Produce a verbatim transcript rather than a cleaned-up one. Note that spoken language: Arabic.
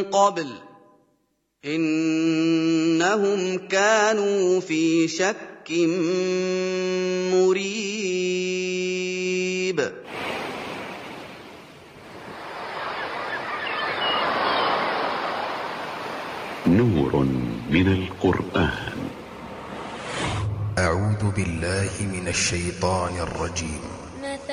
قبل إنهم كانوا في شك مريب نور من القرآن. أعوذ بالله من الشيطان الرجيم.